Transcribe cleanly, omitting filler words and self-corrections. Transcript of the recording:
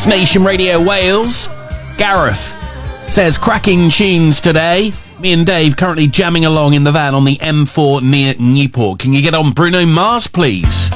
It's Nation Radio Wales. Gareth says, cracking tunes today. Me and Dave currently jamming along in the van on the M4 near Newport. Can you get on Bruno Mars, please?